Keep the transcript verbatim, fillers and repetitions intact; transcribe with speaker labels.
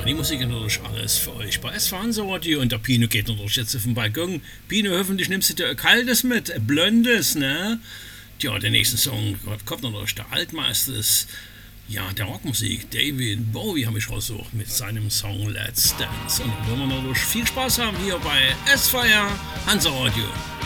Speaker 1: die Musik natürlich alles für euch bei S V Hansa Radio und der Pino geht natürlich jetzt auf den Balkon. Pino, hoffentlich nimmst du dir ein kaltes mit, ein blondes, ne? Ja, der nächste Song kommt natürlich der Altmeister des, ja, der Rockmusik, David Bowie habe ich rausgesucht mit seinem Song Let's Dance. Und dann wollen wir natürlich viel Spaß haben hier bei S V Hansa Radio.